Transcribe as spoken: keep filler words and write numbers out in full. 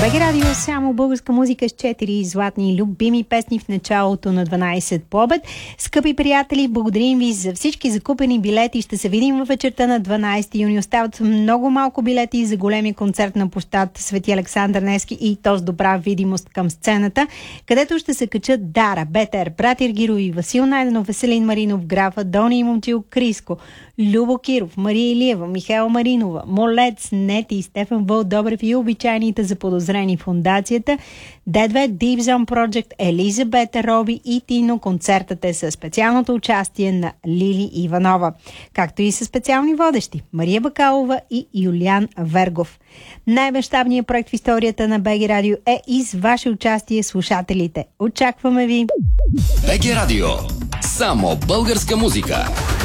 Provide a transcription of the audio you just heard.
БГ Радио, само българска музика с четири златни любими песни в началото на дванайсет по обед. Скъпи приятели, благодарим ви за всички закупени билети. Ще се видим във вечерта на дванайсети юни. Остават много малко билети за големия концерт на площад Свети Александър Невски и то с добра видимост към сцената, където ще се качат Дара, Бетер, Братир Гирови, Васил Найденов, Веселин Маринов, Графа, Дони и Момчил Криско, Любо Киров, Мария Илиева, Михаела Маринова, Молец, Нети, Стефан Вълк Добрев и обичайните заподозрени фондацията, Дедве, Deep Zone Project, Елизабет Роби и Тино. Концертът е със специалното участие на Лили Иванова, както и със специални водещи Мария Бакалова и Юлиан Вергов. Най-мащабният проект в историята на БГ Радио е и с ваше участие, слушателите. Очакваме ви! БГ Радио. Само българска музика.